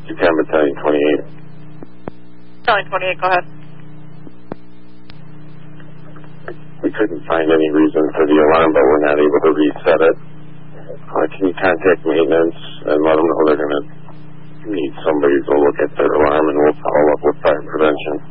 Japan Battalion 28. Battalion 28, go ahead. We couldn't find any reason for the alarm, but we're not able to reset it. Can you contact maintenance and let them know they're going to need somebody to look at their alarm, and we'll follow up with fire prevention.